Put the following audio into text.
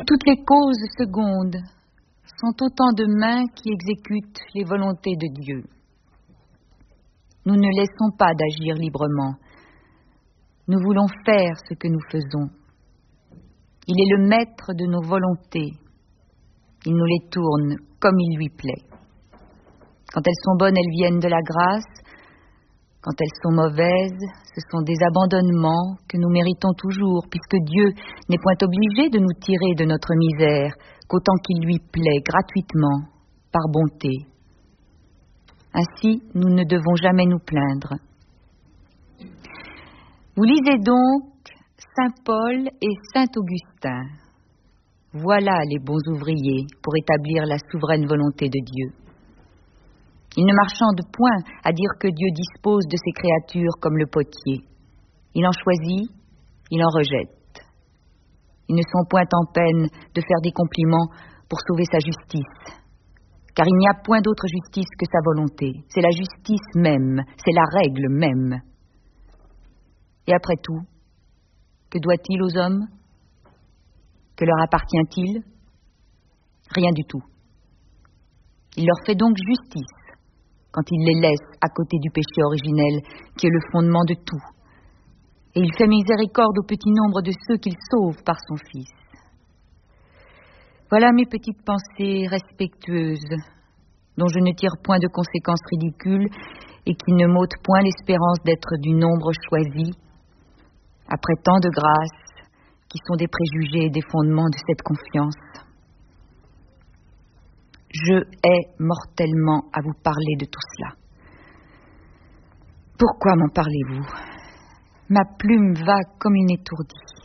toutes les causes secondes sont autant de mains qui exécutent les volontés de Dieu. Nous ne laissons pas d'agir librement. Nous voulons faire ce que nous faisons. Il est le maître de nos volontés. Il nous les tourne comme il lui plaît. Quand elles sont bonnes, elles viennent de la grâce. Quand elles sont mauvaises, ce sont des abandonnements que nous méritons toujours, puisque Dieu n'est point obligé de nous tirer de notre misère, qu'autant qu'il lui plaît, gratuitement, par bonté. Ainsi, nous ne devons jamais nous plaindre. Vous lisez donc Saint Paul et Saint Augustin. Voilà les bons ouvriers pour établir la souveraine volonté de Dieu. Ils ne marchandent point à dire que Dieu dispose de ses créatures comme le potier. Il en choisit, il en rejette. Ils ne sont point en peine de faire des compliments pour sauver sa justice, car il n'y a point d'autre justice que sa volonté. C'est la justice même, c'est la règle même. Et après tout, que doit-il aux hommes? Que leur appartient-il? Rien du tout. Il leur fait donc justice quand il les laisse à côté du péché originel, qui est le fondement de tout. Et il fait miséricorde au petit nombre de ceux qu'il sauve par son Fils. Voilà mes petites pensées respectueuses, dont je ne tire point de conséquences ridicules et qui ne m'ôtent point l'espérance d'être du nombre choisi, après tant de grâces qui sont des préjugés et des fondements de cette confiance. Je hais mortellement à vous parler de tout cela. Pourquoi m'en parlez-vous? Ma plume va comme une étourdie.